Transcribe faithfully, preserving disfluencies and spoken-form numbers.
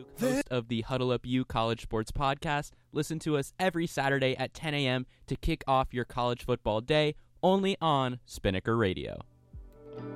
host of the Huddle Up U College Sports Podcast. Listen to us every Saturday at ten a.m. to kick off your college football day, only on Spinnaker Radio.